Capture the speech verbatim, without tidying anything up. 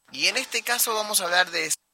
Y en este caso vamos a hablar de